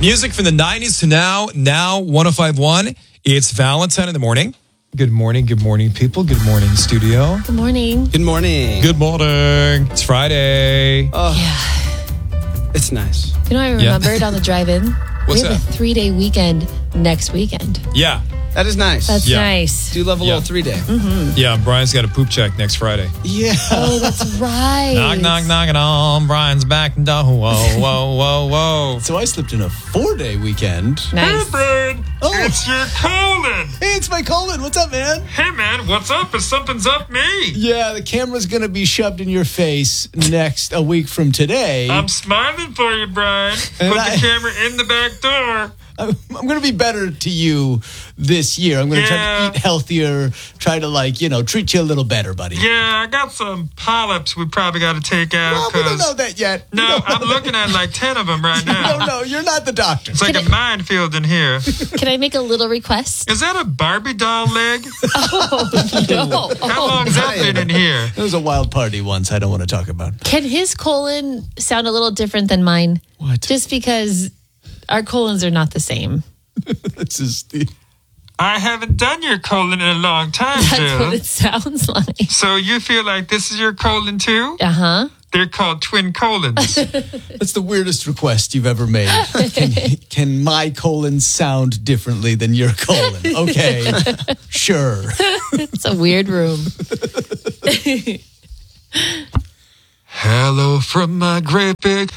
Music from the 90s to now 105.1. It's Valentine in the morning. Good morning, people. Good morning, studio. Good morning. Good morning. Good morning. It's Friday. Yeah. It's nice. You know, I remembered on the drive-in. What's we have that? a 3-day weekend next weekend. Yeah. That is nice. That's Yeah. nice. Do you love a Yeah. little 3-day? Yeah, Brian's got a poop check next Friday. Yeah. Oh, that's right. Knock, knocking on Brian's back door. Whoa. So I slipped in a 4-day weekend. Nice. Brian, it's your colon. Hey, it's my colon. What's up, man? Hey, man, what's up? If something's up me. Yeah, the camera's going to be shoved in your face a week from today. I'm smiling for you, Brian. And Put I- the camera in the back door. I'm going to be better to you this year. I'm going to try Yeah. to eat healthier, try to, treat you a little better, buddy. Yeah, I got some polyps we probably got to take out. Well, we don't know that yet. We No, don't know I'm looking at like 10 of them right that. now. No, you're not the doctor. It's like a minefield in here. Can I make a little request? Is that a Barbie doll leg? No. How long's that been in here? There was a wild party once I don't want to talk about. Can his colon sound a little different than mine? What? Just because our colons are not the same. This is the... I haven't done your colon in a long time, That's Jill. what it sounds like. So you feel like this is your colon too? Uh-huh. They're called twin colons. That's the weirdest request you've ever made. Can my colon sound differently than your colon? Okay, sure. It's a weird room. Hello from my great big...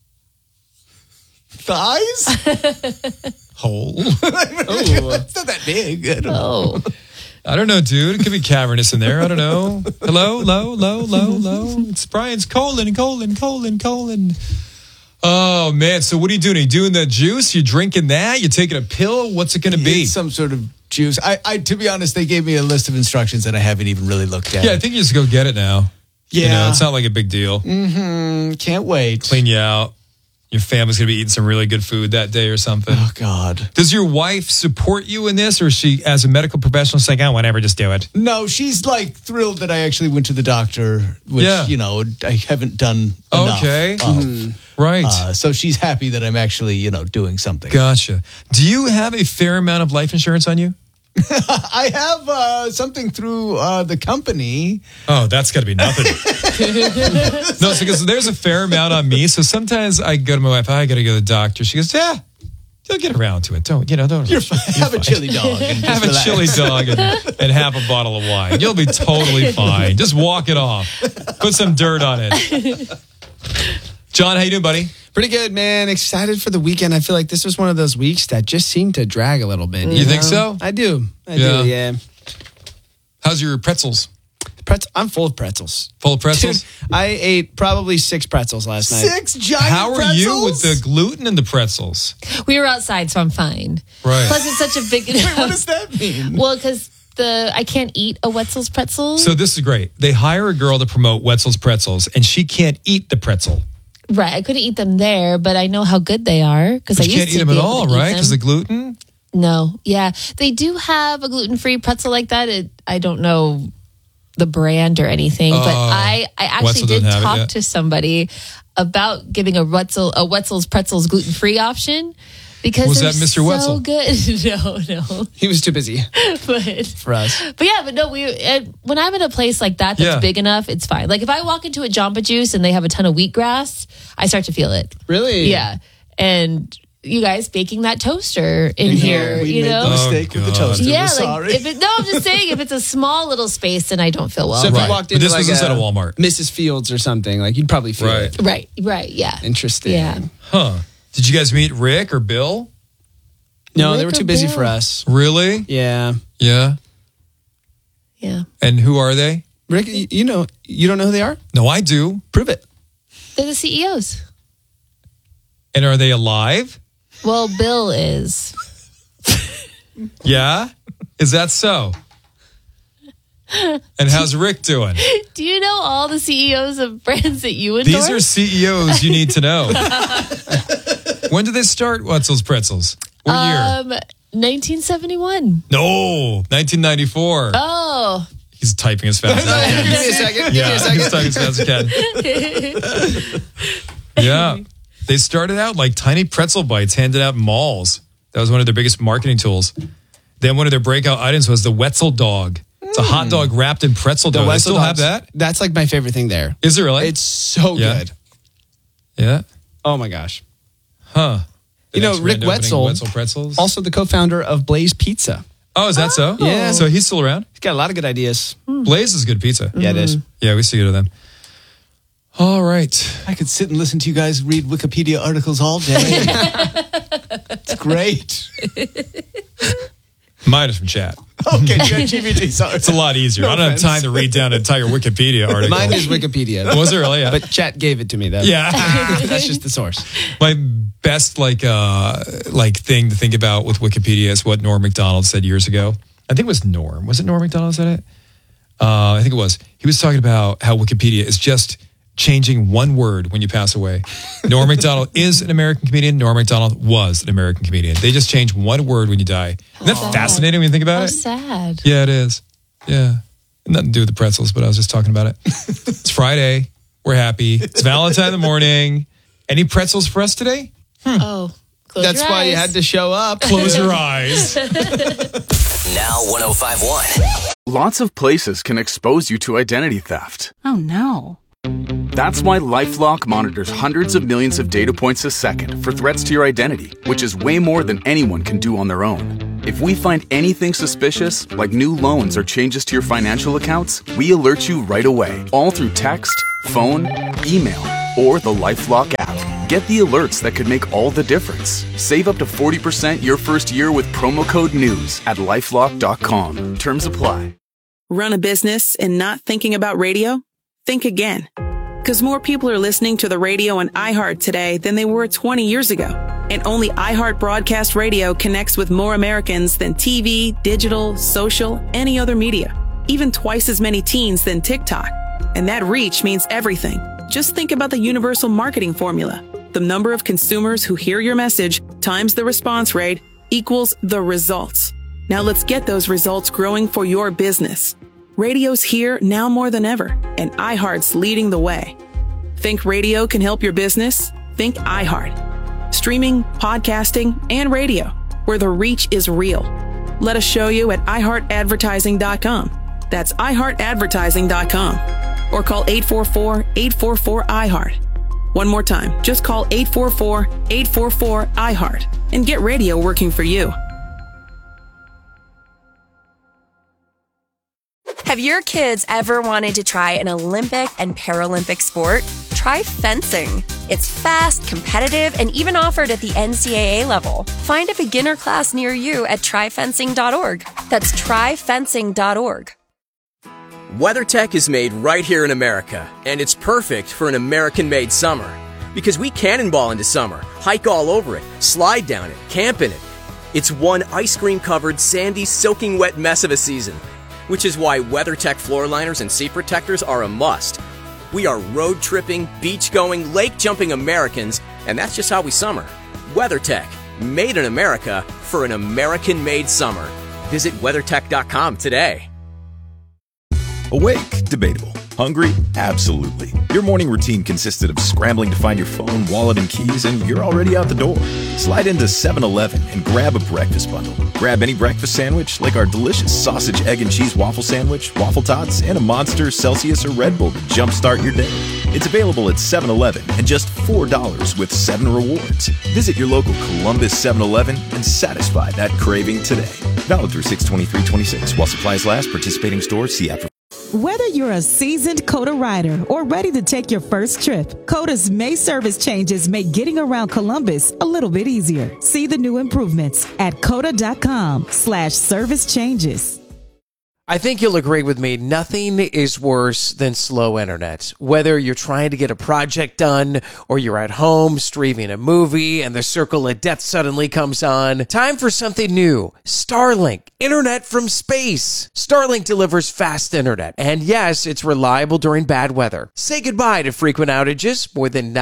Thighs? Hole. It's not that big. I don't know. Oh. I don't know, dude. It could be cavernous in there. I don't know. Hello, low. It's Brian's colon. Oh, man. So what are you doing? Are you doing the juice? You drinking that? You taking a pill? What's it going to be? It's some sort of juice. I to be honest, they gave me a list of instructions that I haven't even really looked at. Yeah, I think you just go get it now. Yeah. It's not like a big deal. Can't wait. Clean you out. Your family's going to be eating some really good food that day or something. Oh, God. Does your wife support you in this, or is she, as a medical professional, saying, oh, whatever, just do it? No, she's like thrilled that I actually went to the doctor, which, Yeah. I haven't done enough Okay. of. Right. So she's happy that I'm actually, doing something. Gotcha. Do you have a fair amount of life insurance on you? I have something through the company. Oh, that's got to be nothing. No, it's because there's a fair amount on me. So sometimes I go to my wife, I got to go to the doctor. She goes, yeah, you'll get around to it. Don't. Have a chili dog. And Have just a chili relax. dog and have a bottle of wine. You'll be totally fine. Just walk it off. Put some dirt on it. John, how you doing, buddy? Pretty good, man. Excited for the weekend. I feel like this was one of those weeks that just seemed to drag a little bit. You think so? I do. Yeah. Yeah. How's your pretzels? I'm full of pretzels. Full of pretzels? Dude, I ate probably 6 pretzels last night. 6 giant How are you with pretzels? the gluten and the pretzels? We were outside, so I'm fine. Right. Plus, it's such a big... What does that mean? Well, because I can't eat a Wetzel's pretzel. So this is great. They hire a girl to promote Wetzel's pretzels, and she can't eat the pretzel. Right. I couldn't eat them there, but I know how good they are because I But you used can't to eat them be at able all, to eat right? them. Because the gluten? No. Yeah. They do have a gluten-free pretzel like that. I don't know the brand or anything, but I actually Wetzel did doesn't have it talk yet. to somebody about giving a Wetzel's pretzels gluten-free option because Was they're that Mr. so Wetzel? good. No. He was too busy But for us. no, when I'm in a place like that that's Yeah. big enough, it's fine. Like if I walk into a Jamba Juice and they have a ton of wheatgrass, I start to feel it. Really? Yeah. And you guys baking that toaster in here, we you made the know? mistake with the God. toaster. Yeah, We're like sorry. I'm just saying if it's a small little space, then I don't feel well. So if Right. you walked But into this like was inside of Walmart. Mrs. Fields or something, like you'd probably feel Right. it. right, yeah. Interesting. Yeah. Huh. Did you guys meet Rick or Bill? No, Rick they were or too busy Bill? for us. Really? Yeah. Yeah. Yeah. And who are they? Rick, you don't know who they are? No, I do. Prove it. They're the CEOs. And are they alive? Well, Bill is. Yeah? Is that so? And how's Rick doing? Do you know all the CEOs of brands that you endorse? These are CEOs you need to know. When did they start Wetzel's Pretzels? What year? 1971. No, 1994. Oh. He's typing as fast as he can. Give me a second. Yeah, he's typing as fast as he can. Yeah. They started out like tiny pretzel bites handed out in malls. That was one of their biggest marketing tools. Then one of their breakout items was the Wetzel dog. It's a hot dog wrapped in pretzel dough. They still have that? That's like my favorite thing there. Is it really? It's so good. Yeah. Oh my gosh. Huh. You know, Rick Wetzel, Wetzel pretzels. also the co-founder of Blaze Pizza. Oh, is that so? Yeah. So he's still around? He's got a lot of good ideas. Blaze is good pizza. Yeah, it is. Yeah, we used to go to them. All right. I could sit and listen to you guys read Wikipedia articles all day. It's great. Mine is from chat. Okay, ChatGPT, sorry. It's a lot easier. I don't have time to read down an entire Wikipedia article. Mine is Wikipedia. Was it really? Yeah. But chat gave it to me, though. Yeah. That's just the source. My best like thing to think about with Wikipedia is what Norm Macdonald said years ago. I think it was Norm. Was it Norm Macdonald said it? I think it was. He was talking about how Wikipedia is just changing one word when you pass away. Norm Macdonald is an American comedian. Norm Macdonald was an American comedian. They just change one word when you die. Isn't that fascinating when you think about How it? sad. Yeah, it is. Yeah. Nothing to do with the pretzels, but I was just talking about it. It's Friday. We're happy. It's Valentine in the morning. Any pretzels for us today? Oh, close That's your why you eyes. had to show up. Close your eyes. Now 105.1. Lots of places can expose you to identity theft. Oh no. That's why LifeLock monitors hundreds of millions of data points a second for threats to your identity, which is way more than anyone can do on their own. If we find anything suspicious, like new loans or changes to your financial accounts, we alert you right away, all through text, phone, email, or the LifeLock app. Get the alerts that could make all the difference. Save up to 40% your first year with promo code NEWS at LifeLock.com. Terms apply. Run a business and not thinking about radio? Think again. Because more people are listening to the radio on iHeart today than they were 20 years ago. And only iHeart Broadcast Radio connects with more Americans than TV, digital, social, any other media. Even twice as many teens than TikTok. And that reach means everything. Just think about the universal marketing formula. The number of consumers who hear your message times the response rate equals the results. Now let's get those results growing for your business. Radio's here now more than ever, and iHeart's leading the way. Think radio can help your business? Think iHeart. Streaming, podcasting, and radio, where the reach is real. Let us show you at iHeartAdvertising.com. That's iHeartAdvertising.com. Or call 844-844-iHeart. One more time, just call 844-844-iHeart and get radio working for you. Have your kids ever wanted to try an Olympic and Paralympic sport? Try fencing. It's fast, competitive, and even offered at the NCAA level. Find a beginner class near you at tryfencing.org. That's tryfencing.org. WeatherTech is made right here in America, and it's perfect for an American-made summer. Because we cannonball into summer, hike all over it, slide down it, camp in it. It's one ice cream-covered, sandy, soaking wet mess of a season. Which is why WeatherTech floor liners and seat protectors are a must. We are road tripping, beach going, lake jumping Americans, and that's just how we summer. WeatherTech, made in America for an American-made summer. Visit WeatherTech.com today. Awake? Debatable. Hungry? Absolutely. Your morning routine consisted of scrambling to find your phone, wallet, and keys, and you're already out the door. Slide into 7-Eleven and grab a breakfast bundle. Grab any breakfast sandwich, like our delicious sausage, egg, and cheese waffle sandwich, waffle tots, and a Monster, Celsius, or Red Bull to jumpstart your day. It's available at 7-Eleven and just $4 with 7 rewards. Visit your local Columbus 7-Eleven and satisfy that craving today. Valid through 6/23/26 while supplies last. Participating stores. See app. Whether you're a seasoned COTA rider or ready to take your first trip, COTA's May service changes make getting around Columbus a little bit easier. See the new improvements at COTA.com/service changes. I think you'll agree with me. Nothing is worse than slow internet. Whether you're trying to get a project done or you're at home streaming a movie and the circle of death suddenly comes on. Time for something new. Starlink. Internet from space. Starlink delivers fast internet. And yes, it's reliable during bad weather. Say goodbye to frequent outages. More than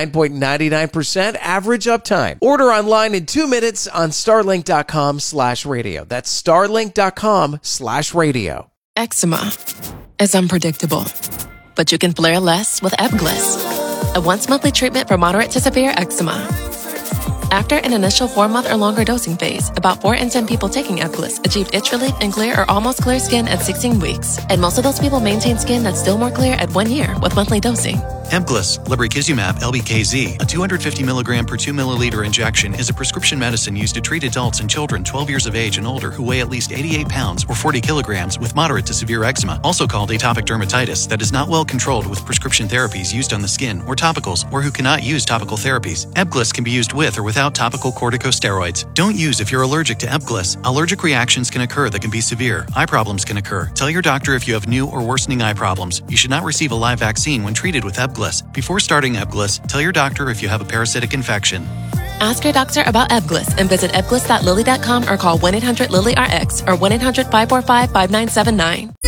99.99% average uptime. Order online in 2 minutes on starlink.com/radio. That's starlink.com/radio. Eczema is unpredictable, but you can flare less with Epglis. a once-monthly treatment for moderate to severe eczema. After an initial 4-month or longer dosing phase, about 4 in 10 people taking Ebglyss achieved itch relief and clear or almost clear skin at 16 weeks. And most of those people maintain skin that's still more clear at 1 year with monthly dosing. Ebglyss, lebrikizumab LBKZ, a 250 milligram per 2 milliliter injection, is a prescription medicine used to treat adults and children 12 years of age and older who weigh at least 88 pounds or 40 kilograms with moderate to severe eczema, also called atopic dermatitis, that is not well controlled with prescription therapies used on the skin or topicals, or who cannot use topical therapies. Ebglyss can be used with or without topical corticosteroids. Don't use if you're allergic to Ebglyss. Allergic reactions can occur that can be severe. Eye problems can occur. Tell your doctor if you have new or worsening eye problems. You should not receive a live vaccine when treated with Ebglyss. Before starting Ebglyss, tell your doctor if you have a parasitic infection. Ask your doctor about Ebglyss and visit ebglyss.lilly.com or call 1-800-LILY-RX or 1-800-545-5979.